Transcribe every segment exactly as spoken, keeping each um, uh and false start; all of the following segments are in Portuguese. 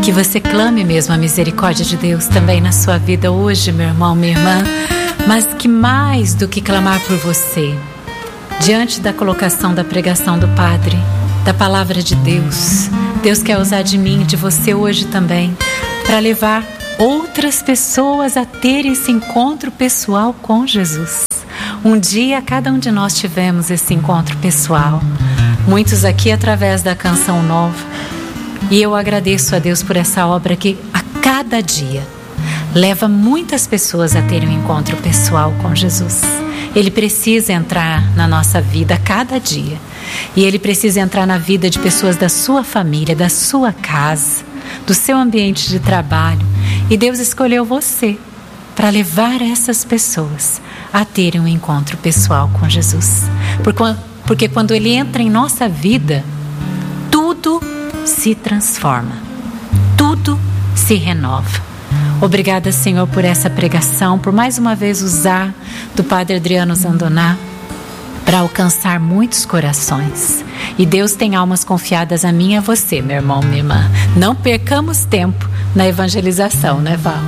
Que você clame mesmo a misericórdia de Deus também na sua vida hoje, meu irmão, minha irmã. Mas que mais do que clamar por você, diante da colocação da pregação do Padre, da palavra de Deus, Deus quer usar de mim e de você hoje também, para levar outras pessoas a ter esse encontro pessoal com Jesus. Um dia cada um de nós tivemos esse encontro pessoal, muitos aqui através da Canção Nova. E eu agradeço a Deus por essa obra que a cada dia leva muitas pessoas a terem um encontro pessoal com Jesus. Ele precisa entrar na nossa vida a cada dia. E Ele precisa entrar na vida de pessoas da sua família, da sua casa, do seu ambiente de trabalho. E Deus escolheu você para levar essas pessoas a terem um encontro pessoal com Jesus. Porque quando Ele entra em nossa vida, tudo se transforma, tudo se renova. Obrigada, Senhor, por essa pregação, por mais uma vez usar do Padre Adriano Zandoná para alcançar muitos corações. E Deus tem almas confiadas a mim e a você, meu irmão, minha irmã. Não percamos tempo na evangelização, né, Val?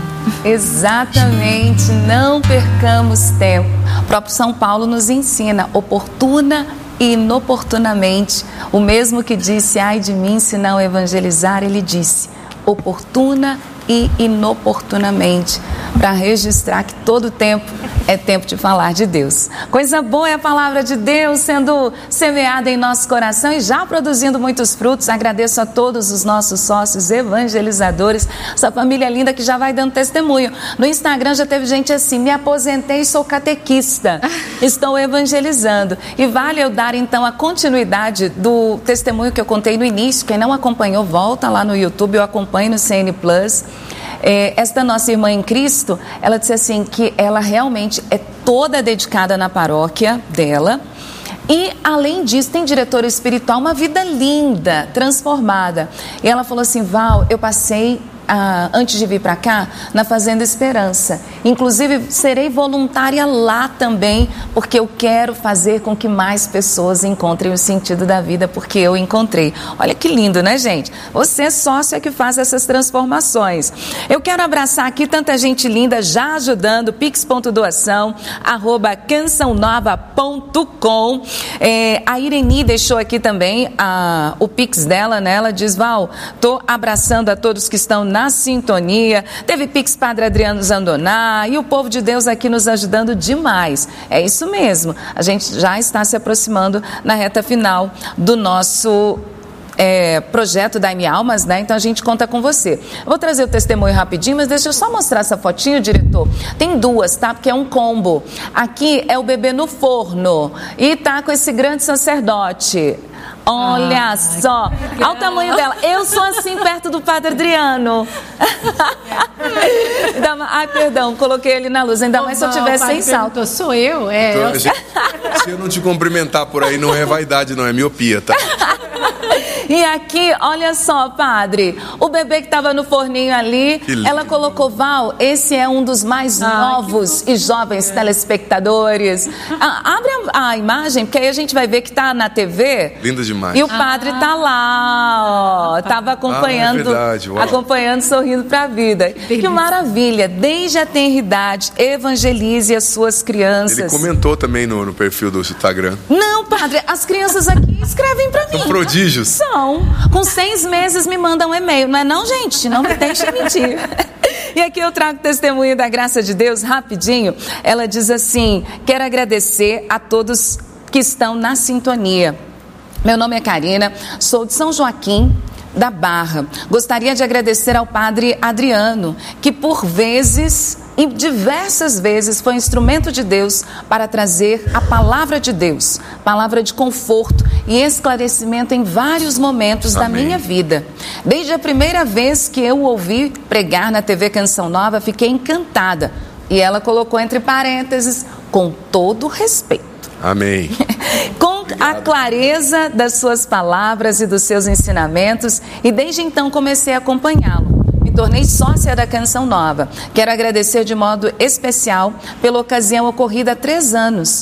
Exatamente, não percamos tempo. O próprio São Paulo nos ensina, oportuna e inoportunamente. O mesmo que disse, ai de mim se não evangelizar, ele disse, oportuna e inoportunamente, para registrar que todo tempo é tempo de falar de Deus. Coisa boa é a palavra de Deus sendo semeada em nosso coração e já produzindo muitos frutos. Agradeço a todos os nossos sócios evangelizadores, essa família linda que já vai dando testemunho. No Instagram já teve gente assim, me aposentei e sou catequista, estou evangelizando. E vale eu dar então a continuidade do testemunho que eu contei no início. Quem não acompanhou, volta lá no YouTube, eu acompanho no C N Plus. É, esta nossa irmã em Cristo, ela disse assim que ela realmente é toda dedicada na paróquia dela e além disso tem diretora espiritual, uma vida linda, transformada. E ela falou assim, Val, eu passei ah, antes de vir para cá na Fazenda Esperança, inclusive serei voluntária lá também, porque eu quero fazer com que mais pessoas encontrem o sentido da vida, porque eu encontrei. Olha que lindo, né, gente? Você é sócio é que faz essas transformações. Eu quero abraçar aqui tanta gente linda já ajudando, pix.doação arroba cançãonova ponto com. É, a Ireni deixou aqui também a, o pix dela, né? Ela diz, Val, tô abraçando a todos que estão na sintonia. Teve pix Padre Adriano Zandoná e o povo de Deus aqui nos ajudando demais. É isso mesmo, a gente já está se aproximando na reta final do nosso É, projeto Dai-me Almas, né? Então a gente conta com você. Eu vou trazer o testemunho rapidinho, mas deixa eu só mostrar essa fotinho, diretor. Tem duas, tá? Porque é um combo. Aqui é o bebê no forno e tá com esse grande sacerdote. Olha ah, só, olha o tamanho dela. Eu sou assim perto do Padre Adriano. Ai, perdão, coloquei ele na luz. Ainda mais se eu tivesse sem salto. Sou eu, é. Então, eu... Se, se eu não te cumprimentar por aí, não é vaidade, não, é miopia, tá? E aqui, olha só, padre, o bebê que estava no forninho ali, ela colocou, Val, esse é um dos mais ah, novos e jovens é. telespectadores. Ah, abre a, a imagem, porque aí a gente vai ver que está na T V. Linda demais. E o padre ah. tá lá, ó, estava acompanhando, ah, é verdade, acompanhando, sorrindo para a vida. Que, que maravilha, desde a tenridade, evangelize as suas crianças. Ele comentou também no, no perfil do Instagram. Não, padre, as crianças aqui escrevem para mim. São prodígios. São. Com seis meses me mandam um e-mail, não é não, gente? Não me deixe mentir. E aqui eu trago testemunho da graça de Deus, rapidinho. Ela diz assim, quero agradecer a todos que estão na sintonia. Meu nome é Karina, sou de São Joaquim da Barra. Gostaria de agradecer ao Padre Adriano, que por vezes, e diversas vezes, foi instrumento de Deus para trazer a palavra de Deus, palavra de conforto e esclarecimento em vários momentos Amém. Da minha vida. Desde a primeira vez que eu o ouvi pregar na T V Canção Nova, fiquei encantada. E ela colocou entre parênteses, com todo respeito. Amém. Com a clareza das suas palavras e dos seus ensinamentos, e desde então comecei a acompanhá-lo. Me tornei sócia da Canção Nova. Quero agradecer de modo especial pela ocasião ocorrida há três anos,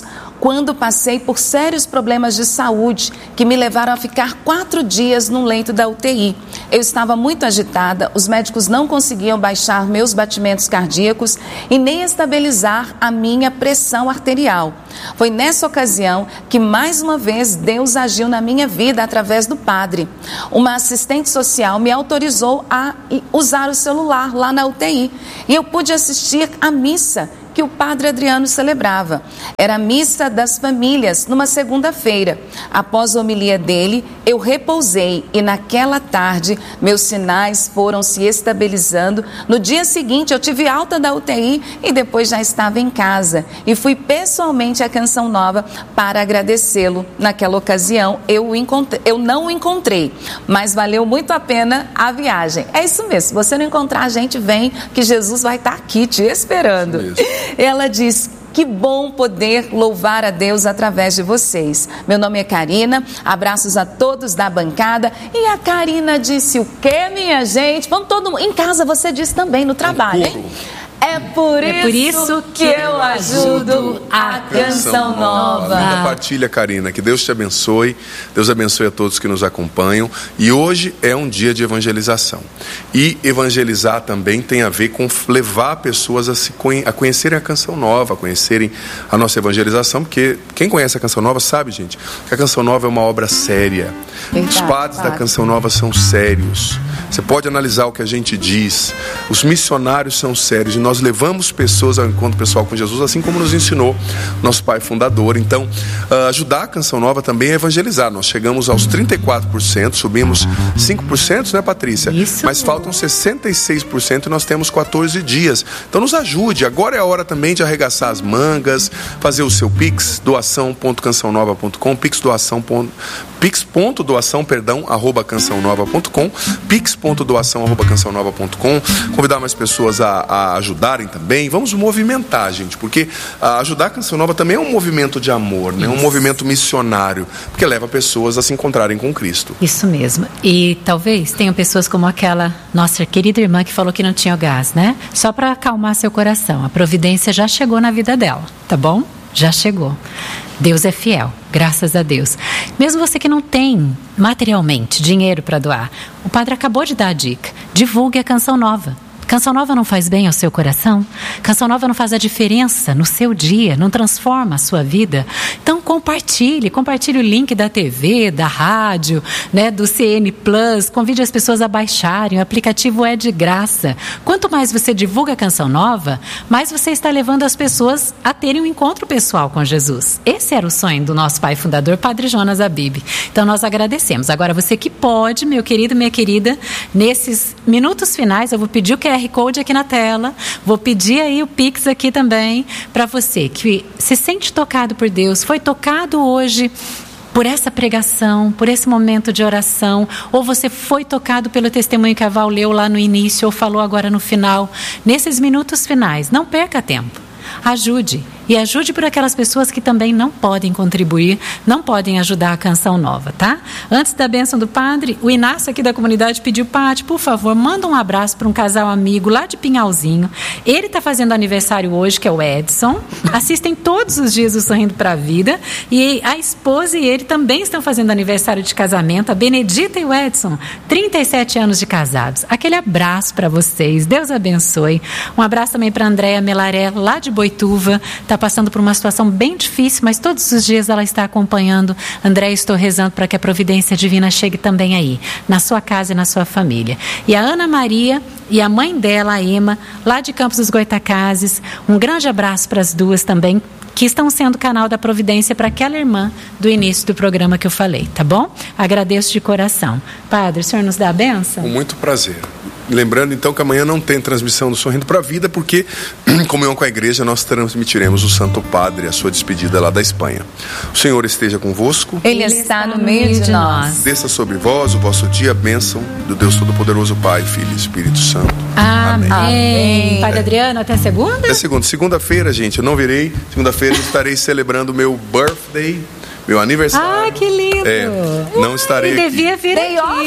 quando passei por sérios problemas de saúde que me levaram a ficar quatro dias no leito da U T I. Eu estava muito agitada, os médicos não conseguiam baixar meus batimentos cardíacos e nem estabilizar a minha pressão arterial. Foi nessa ocasião que mais uma vez Deus agiu na minha vida através do padre. Uma assistente social me autorizou a usar o celular lá na U T I e eu pude assistir à missa que o padre Adriano celebrava. Era a missa das famílias, numa segunda-feira. Após a homilia dele, eu repousei e naquela tarde meus sinais foram se estabilizando. No dia seguinte eu tive alta da U T I e depois já estava em casa. E fui pessoalmente à Canção Nova para agradecê-lo. Naquela ocasião eu, o encontrei, eu não o encontrei, mas valeu muito a pena a viagem. É isso mesmo, se você não encontrar a gente, vem que Jesus vai estar aqui te esperando. Ela diz: que bom poder louvar a Deus através de vocês. Meu nome é Karina, abraços a todos da bancada. E a Karina disse o quê, minha gente? Vamos todo mundo. Em casa você disse também, no trabalho, hein? É por, é por isso, isso que eu ajudo a Canção Nova. Linda partilha, Karina. Que Deus te abençoe. Deus abençoe a todos que nos acompanham. E hoje é um dia de evangelização. E evangelizar também tem a ver com levar pessoas a, se conhe- a conhecerem a Canção Nova, a conhecerem a nossa evangelização. Porque quem conhece a Canção Nova sabe, gente, que a Canção Nova é uma obra séria. Verdade, Os padres padre. da Canção Nova são sérios. Você pode analisar o que a gente diz. Os missionários são sérios. E nós levamos pessoas ao encontro pessoal com Jesus, assim como nos ensinou nosso pai fundador. Então, uh, ajudar a Canção Nova também é evangelizar. Nós chegamos aos trinta e quatro por cento, subimos cinco por cento, né, Patrícia? Isso. Mas faltam sessenta e seis por cento e nós temos quatorze dias. Então nos ajude. Agora é a hora também de arregaçar as mangas, fazer o seu Pix, doação ponto canção nova ponto com, Pix doação. Pix ponto doação, perdão, arroba canção nova ponto com, Pix ponto doação, arroba canção nova ponto com. Convidar mais pessoas a, a ajudarem também. Vamos movimentar, gente, porque a ajudar a Canção Nova também é um movimento de amor, né? Um movimento missionário, porque leva pessoas a se encontrarem com Cristo. Isso mesmo. E talvez tenham pessoas como aquela nossa querida irmã que falou que não tinha gás, né? Só para acalmar seu coração. A providência já chegou na vida dela, tá bom? Já chegou. Deus é fiel, graças a Deus. Mesmo você que não tem materialmente dinheiro para doar, o padre acabou de dar a dica. Divulgue a Canção Nova. Canção Nova não faz bem ao seu coração? Canção Nova não faz a diferença no seu dia? Não transforma a sua vida? Então compartilhe, compartilhe o link da T V, da rádio, né, do C N Plus, convide as pessoas a baixarem, o aplicativo é de graça. Quanto mais você divulga a Canção Nova, mais você está levando as pessoas a terem um encontro pessoal com Jesus. Esse era o sonho do nosso pai fundador, Padre Jonas Abib. Então nós agradecemos. Agora você que pode, meu querido, minha querida, nesses minutos finais eu vou pedir o Q R Code aqui na tela, vou pedir aí o Pix aqui também, para você que se sente tocado por Deus, foi tocado hoje por essa pregação, por esse momento de oração, ou você foi tocado pelo testemunho que a Val leu lá no início, ou falou agora no final, nesses minutos finais, não perca tempo, ajude. E ajude por aquelas pessoas que também não podem contribuir, não podem ajudar a Canção Nova, tá? Antes da bênção do padre, o Inácio aqui da comunidade pediu: Pati, por favor, manda um abraço para um casal amigo lá de Pinhalzinho. Ele está fazendo aniversário hoje, que é o Edson. Assistem todos os dias o Sorrindo para a Vida. E a esposa e ele também estão fazendo aniversário de casamento, a Benedita e o Edson, trinta e sete anos de casados. Aquele abraço para vocês, Deus abençoe. Um abraço também para a Andréia Melaré, lá de Boituva. Está passando por uma situação bem difícil, mas todos os dias ela está acompanhando. André, estou rezando para que a providência divina chegue também aí, na sua casa e na sua família. E a Ana Maria e a mãe dela, a Ema, lá de Campos dos Goitacazes, um grande abraço para as duas também, que estão sendo canal da providência para aquela irmã do início do programa que eu falei, tá bom? Agradeço de coração. Padre, o senhor nos dá a bênção? Com muito prazer. Lembrando então que amanhã não tem transmissão do Sorrindo para a Vida, porque, em comunhão com a igreja, nós transmitiremos o Santo Padre, a sua despedida lá da Espanha. O Senhor esteja convosco. Ele está no meio de nós. Desça sobre vós o vosso dia, a bênção do Deus Todo-Poderoso, Pai, Filho e Espírito Santo. Amém. Amém. Padre Adriano, até segunda? Até segunda. Segunda-feira, gente, eu não virei. Segunda-feira eu estarei celebrando o meu birthday, meu aniversário. Ah, que lindo. É, não estarei e aqui. devia vir Day aqui, off?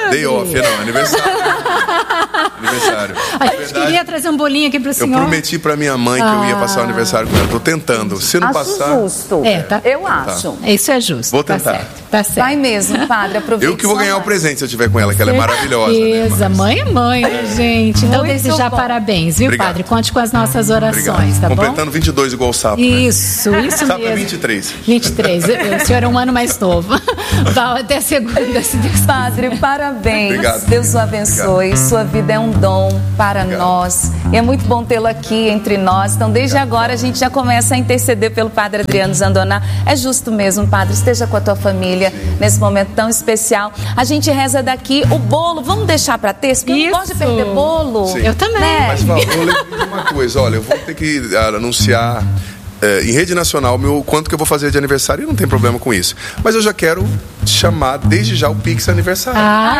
Day off, não, aniversário. Aniversário. A gente verdade, queria trazer um bolinho aqui pro senhor. Eu prometi pra minha mãe que ah. eu ia passar o aniversário com ela. Tô tentando. Se não acho passar... justo. É, tá. Eu acho. Tá. Isso é justo. Vou tentar. Tá certo. Tá certo. Vai mesmo, padre. Aproveita. Eu que vou ganhar o presente se eu estiver com ela, que ela é maravilhosa. Beleza. Né, mãe é mãe, né, gente? Então, muito desde já, bom. Parabéns, viu, Obrigado. padre? Conte com as nossas orações, Obrigado. tá bom? Completando vinte e dois igual o sapo, Isso, né? isso sapo mesmo. é vinte e três. vinte e três. O senhor é um ano mais novo. Vá até segunda, se Deus Padre, parabéns. Obrigado. Deus o abençoe. Obrigado. Sua vida é um dom para Obrigado. nós. E é muito bom tê-lo aqui entre nós. Então, desde Obrigado. agora, a gente já começa a interceder pelo Padre Adriano Zandoná. É justo mesmo, Padre. Esteja com a tua família Sim. nesse momento tão especial. A gente reza daqui o bolo. Vamos deixar para terça? Porque eu não gosto de perder bolo. Sim. Eu também. Né? Mas, Val, eu lembro de uma coisa. Olha, eu vou ter que uh, anunciar... É, em rede nacional, meu, quanto que eu vou fazer de aniversário, e não tem problema com isso. Mas eu já quero chamar desde já o Pix aniversário.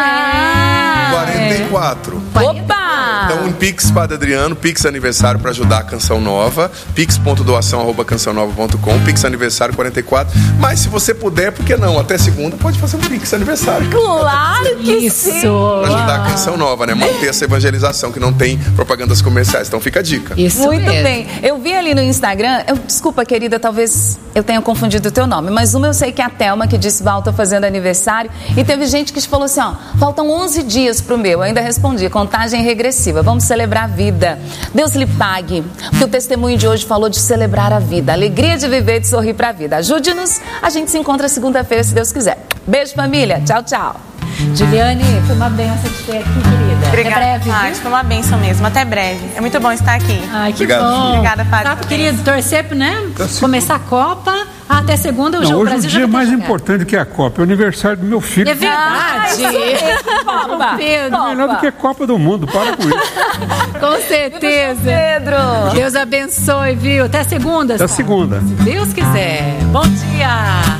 Ah, quarenta e quatro. É. Opa! Então, um Pix Padre Adriano, Pix aniversário para ajudar a Canção Nova, pix ponto doação arroba canção nova ponto com, Pix aniversário quarenta e quatro. Mas se você puder, por que não? Até segunda pode fazer um Pix aniversário. Claro que isso. sim! Para ajudar a Canção Nova, né? Manter essa evangelização que não tem propagandas comerciais. Então fica a dica. Isso Muito mesmo. bem. Eu vi ali no Instagram, eu, desculpa, querida, talvez eu tenha confundido o teu nome, mas uma eu sei que é a Thelma que disse, Val, tô fazendo aniversário, e teve gente que falou assim, ó, faltam onze dias pro meu. Eu ainda respondi, contagem regressiva, vamos celebrar a vida. Deus lhe pague, porque o testemunho de hoje falou de celebrar a vida, a alegria de viver e de sorrir pra vida. Ajude-nos, a gente se encontra segunda-feira, se Deus quiser. Beijo, família. Tchau, tchau. Juliane, foi uma benção te ter aqui, querida. Obrigada, Até breve, Padre. Foi uma benção mesmo. Até breve. É muito bom estar aqui. Ai, que Obrigado. bom. Obrigada, Padre. Tá, querido, torcer, né? Começar a Copa. Ah, até segunda o Não, jogo hoje Brasil o dia já vai mais ter jogado. importante que a Copa é o aniversário do meu filho. É verdade. Copa. Pedro. É melhor do que a Copa do Mundo, para com isso. Com certeza. Pedro. Deus abençoe, viu? Até segunda. Até só. segunda. Se Deus quiser. Bom dia.